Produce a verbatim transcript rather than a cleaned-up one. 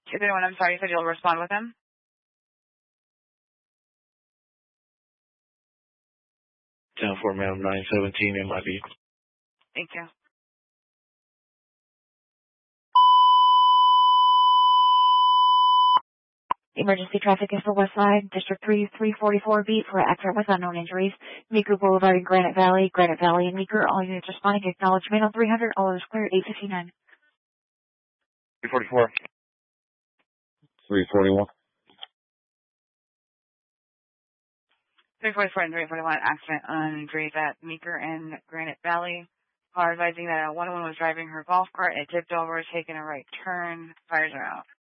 Is anyone, I'm sorry, you said you'll respond with him? ten four, ma'am, nine seventeen M I B. Thank you. Emergency traffic is for West Side, District three, three forty-four B for accident with unknown injuries. Meeker Boulevard in Granite Valley, Granite Valley and Meeker. All units responding. Acknowledgement on three hundred. All is clear. eight fifty-nine. three forty-four. three forty-one. three forty-four and three forty-one accident on injuries at Meeker and Granite Valley. Car advising that a one oh one was driving her golf cart. It tipped over, taking a right turn. Fires are out.